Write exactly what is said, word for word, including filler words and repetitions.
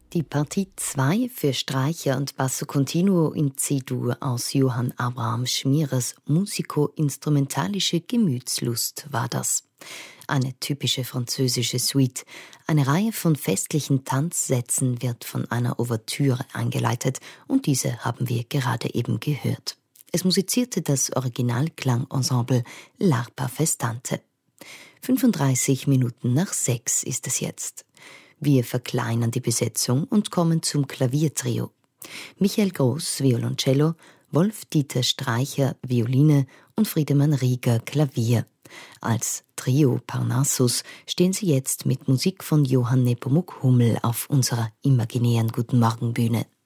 Die Partie zwei für Streicher und Basso Continuo in C-Dur aus Johann Abraham Schmierers musico-instrumentalische Gemütslust war das. Eine typische französische Suite. Eine Reihe von festlichen Tanzsätzen wird von einer Ouvertüre eingeleitet und diese haben wir gerade eben gehört. Es musizierte das Originalklangensemble L'Arpa Festante. fünfunddreißig Minuten nach sechs ist es jetzt. Wir verkleinern die Besetzung und kommen zum Klaviertrio. Michael Groß, Violoncello, Wolf-Dieter Streicher, Violine und Friedemann Rieger, Klavier. Als Trio Parnassus stehen sie jetzt mit Musik von Johann Nepomuk Hummel auf unserer imaginären Guten-Morgen-Bühne.